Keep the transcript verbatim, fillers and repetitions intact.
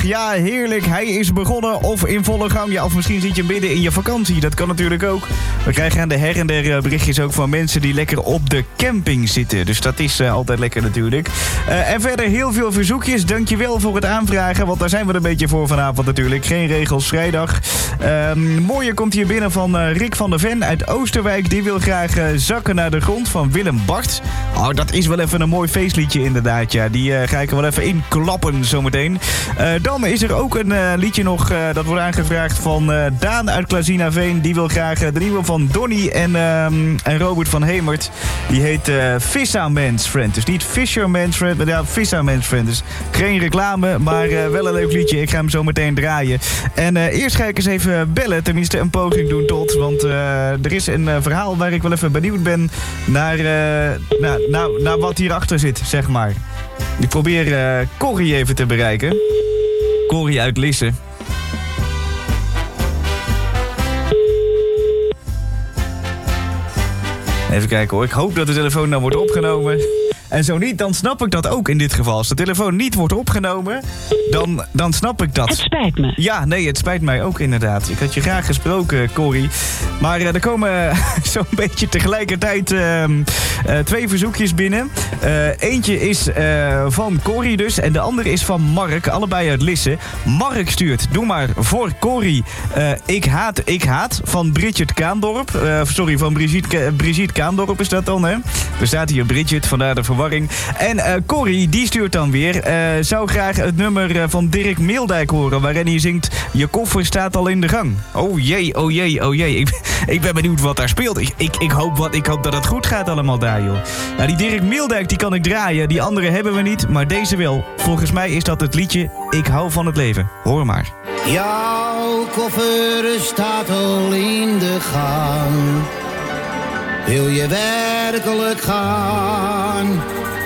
Ja, heerlijk. Hij is begonnen of in volle gang. Ja, of misschien zit je midden in je vakantie. Dat kan natuurlijk ook. We krijgen aan de her en der berichtjes ook van mensen die lekker op de camping zitten. Dus dat is uh, altijd lekker natuurlijk. Uh, en verder heel veel verzoekjes. Dankjewel voor het aanvragen, want daar zijn we er een beetje voor vanavond natuurlijk. Geen regels, vrijdag. Uh, mooie komt hier binnen van uh, Rick van der Ven uit Oosterwijk. Die wil graag uh, Zakken naar de grond van Willem Bart. Oh, dat is wel even een mooi feestliedje inderdaad. Ja, die uh, ga ik er wel even in klappen zometeen. Uh, dan is er ook een uh, liedje nog, uh, dat wordt aangevraagd van uh, Daan uit Klazinaveen. Die wil graag uh, de nieuwe van Donny en, uh, en Robert van Hemert. Die heet uh, Fisherman's Friend. Dus niet Fisherman's Friend, maar ja, Fisherman's Friend. Dus geen reclame, maar uh, wel een leuk liedje. Ik ga hem zo meteen draaien. En uh, eerst ga ik eens even bellen, tenminste een poging doen tot. Want uh, er is een uh, verhaal waar ik wel even benieuwd ben naar, uh, naar, naar, naar wat hierachter zit, zeg maar. Ik probeer uh, Corrie even te bereiken. Corrie uit Lisse. Even kijken hoor. Ik hoop dat de telefoon nou wordt opgenomen. En zo niet, dan snap ik dat ook in dit geval. Als de telefoon niet wordt opgenomen, dan, dan snap ik dat. Het spijt me. Ja, nee, het spijt mij ook inderdaad. Ik had je graag gesproken, Corrie. Maar uh, er komen uh, zo'n beetje tegelijkertijd uh, uh, twee verzoekjes binnen. Uh, eentje is uh, van Corrie dus en de andere is van Mark. Allebei uit Lisse. Mark stuurt, doe maar voor Corrie. Uh, ik haat, ik haat van Bridget Kaandorp. Uh, sorry, van Brigitte, Brigitte Kaandorp is dat dan, hè? Er staat hier Bridget, vandaar de verwarring. En uh, Corrie, die stuurt dan weer. Uh, zou graag het nummer uh, van Dirk Meeldijk horen, waarin hij zingt: je koffer staat al in de gang. Oh jee, oh jee, oh jee. Ik, ik ben benieuwd wat daar speelt. Ik, ik, ik, hoop wat, ik hoop dat het goed gaat allemaal daar, joh. Nou, die Dirk Meeldijk, die kan ik draaien. Die andere hebben we niet, maar deze wel. Volgens mij is dat het liedje Ik hou van het leven. Hoor maar. Jouw koffer staat al in de gang. Wil je werkelijk gaan?